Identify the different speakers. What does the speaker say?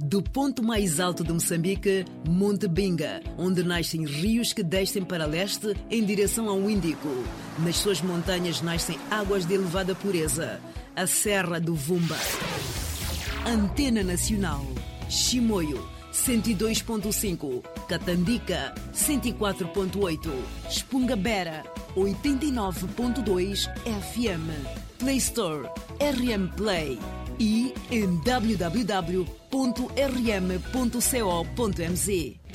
Speaker 1: Do ponto mais alto de Moçambique, Monte Binga, onde nascem rios que descem para leste em direção ao Índico. Nas suas montanhas nascem águas de elevada pureza. A Serra do Vumba. Antena Nacional. Chimoio, 102.5. Catandica, 104.8. Espungabera, 89.2 FM. Play Store, RM Play. E em www.rm.co.mz.